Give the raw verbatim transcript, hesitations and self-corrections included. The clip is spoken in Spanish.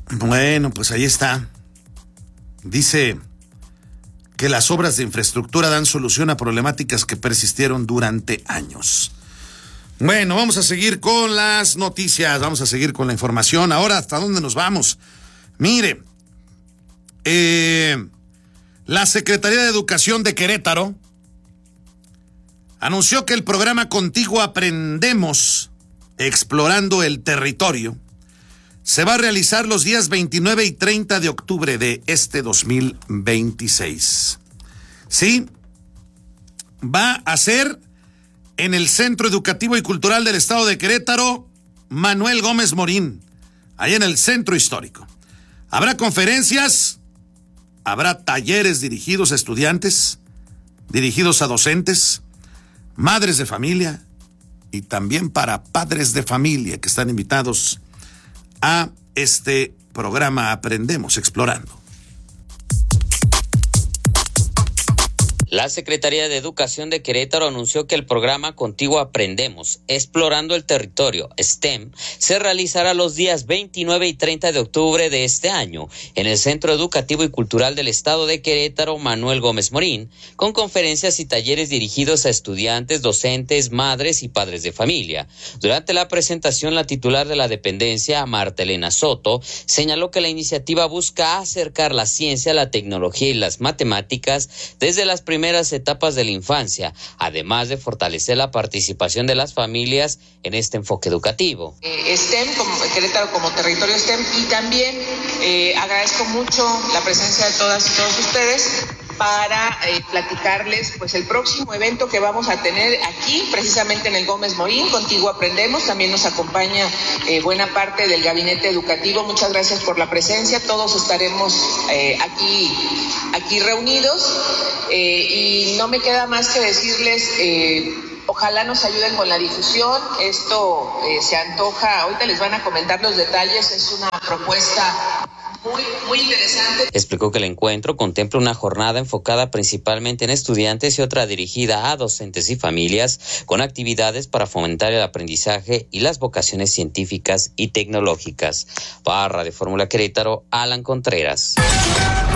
Bueno, pues ahí está. Dice que las obras de infraestructura dan solución a problemáticas que persistieron durante años. Bueno, vamos a seguir con las noticias, vamos a seguir con la información. Ahora, ¿hasta dónde nos vamos? Mire, eh, la Secretaría de Educación de Querétaro anunció que el programa Contigo Aprendemos, Explorando el Territorio, se va a realizar los días veintinueve y treinta de octubre de este dos mil veintiséis. Sí, va a ser en el Centro Educativo y Cultural del Estado de Querétaro, Manuel Gómez Morín, ahí en el Centro Histórico. Habrá conferencias, habrá talleres dirigidos a estudiantes, dirigidos a docentes, madres de familia y también para padres de familia que están invitados a este programa Aprendemos Explorando. La Secretaría de Educación de Querétaro anunció que el programa Contigo Aprendemos, Explorando el Territorio, STEM, se realizará los días veintinueve y treinta de octubre de este año en el Centro Educativo y Cultural del Estado de Querétaro, Manuel Gómez Morín, con conferencias y talleres dirigidos a estudiantes, docentes, madres y padres de familia. Durante la presentación, la titular de la dependencia, Marta Elena Soto, señaló que la iniciativa busca acercar la ciencia, la tecnología y las matemáticas desde las primeras primeras etapas de la infancia, además de fortalecer la participación de las familias en este enfoque educativo. Eh, STEM, como Querétaro como territorio STEM, y también eh, agradezco mucho la presencia de todas y todos ustedes para eh, platicarles pues el próximo evento que vamos a tener aquí, precisamente en el Gómez Morín, Contigo Aprendemos. También nos acompaña eh, buena parte del gabinete educativo. Muchas gracias por la presencia. Todos estaremos eh, aquí, aquí reunidos eh, y no me queda más que decirles, eh, ojalá nos ayuden con la difusión. Esto eh, se antoja, ahorita les van a comentar los detalles, es una propuesta Muy, muy interesante. Explicó que el encuentro contempla una jornada enfocada principalmente en estudiantes y otra dirigida a docentes y familias, con actividades para fomentar el aprendizaje y las vocaciones científicas y tecnológicas. Para Radio Fórmula Querétaro, Alan Contreras.